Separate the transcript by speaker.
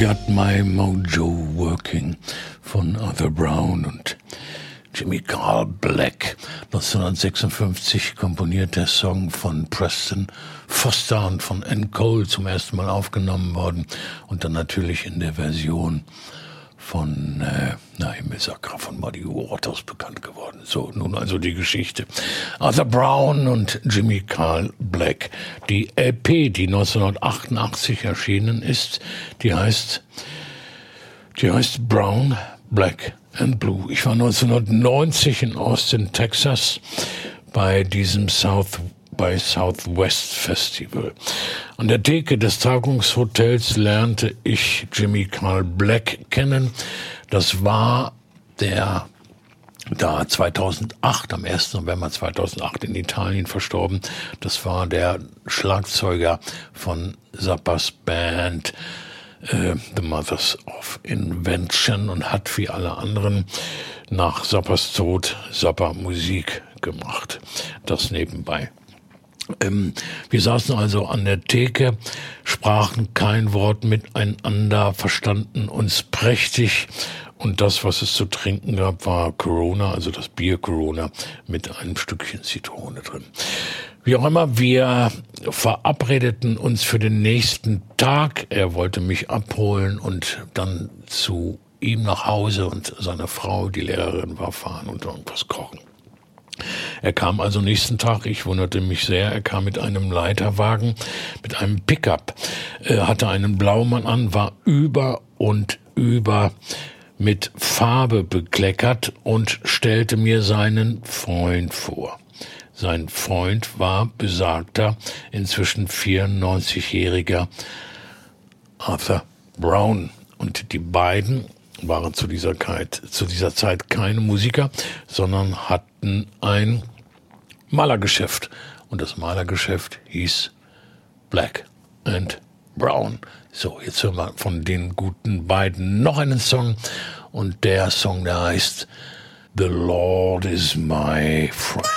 Speaker 1: Got My Mojo Working von Arthur Brown und Jimmy Carl Black. 1956 komponiert der Song von Preston Foster und von Ann Cole zum ersten Mal aufgenommen worden und dann natürlich in der Version von Himmelsakra von Muddy Waters bekannt geworden. So, nun also die Geschichte. Arthur Brown und Jimmy Carl Black. Die LP, die 1988 erschienen ist, die heißt Brown, Black and Blue. Ich war 1990 in Austin, Texas, bei diesem Southwest Festival. An der Theke des Tagungshotels lernte ich Jimmy Carl Black kennen. Das war der da 2008, am 1. November 2008 in Italien verstorben. Das war der Schlagzeuger von Zappas Band The Mothers of Invention und hat wie alle anderen nach Zappas Tod Zappa Musik gemacht. Das nebenbei. Wir saßen also an der Theke, sprachen kein Wort miteinander, verstanden uns prächtig und das, was es zu trinken gab, war Corona, also das Bier Corona mit einem Stückchen Zitrone drin. Wie auch immer, wir verabredeten uns für den nächsten Tag. Er wollte mich abholen und dann zu ihm nach Hause und seine Frau, die Lehrerin, war fahren und irgendwas kochen. Er kam also nächsten Tag, ich wunderte mich sehr, er kam mit einem Leiterwagen, mit einem Pickup, hatte einen Blaumann an, war über und über mit Farbe bekleckert und stellte mir seinen Freund vor. Sein Freund war besagter, inzwischen 94-jähriger Arthur Brown. Und die beiden waren zu dieser Zeit keine Musiker, sondern hatten ein Malergeschäft. Und das Malergeschäft hieß Black and Brown. So, jetzt hören wir von den guten beiden noch einen Song. Und der Song, der heißt The Lord is My Friend.